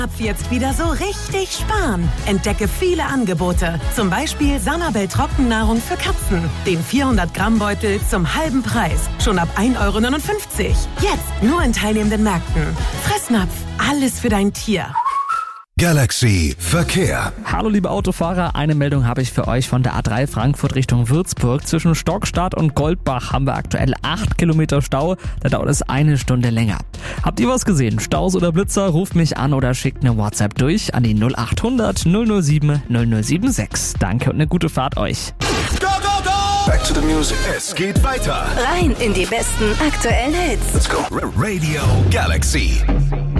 Jetzt wieder so richtig sparen. Entdecke viele Angebote. Zum Beispiel Sanabel Trockennahrung für Katzen. Den 400-Gramm-Beutel zum halben Preis. Schon ab 1,59 €. Jetzt nur in teilnehmenden Märkten. Fressnapf, alles für dein Tier. Galaxy Verkehr. Hallo liebe Autofahrer, eine Meldung habe ich für euch von der A3 Frankfurt Richtung Würzburg. Zwischen Stockstadt und Goldbach haben wir aktuell 8 Kilometer Stau. Da dauert es 1 Stunde länger. Habt ihr was gesehen? Staus oder Blitzer? Ruft mich an oder schickt eine WhatsApp durch an die 0800 007 0076. Danke und eine gute Fahrt euch. Go, go, go! Back to the music. Es geht weiter. Rein in die besten aktuellen Hits. Let's go. Radio Galaxy.